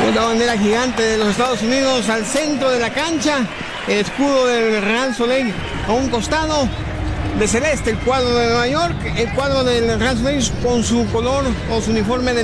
Una bandera gigante de los Estados Unidos al centro de la cancha. El escudo del Real Soleil a un costado. De celeste el cuadro de Nueva York. El cuadro del Real Soleil con su color o su uniforme de